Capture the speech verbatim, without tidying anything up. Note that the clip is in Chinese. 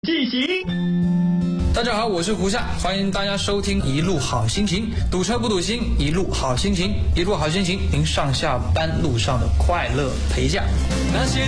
进行。 大家好，我是胡夏，欢迎大家收听一路好心情，堵车不堵心，一路好心情，一路好心情，您上下班路上的快乐陪驾。 那些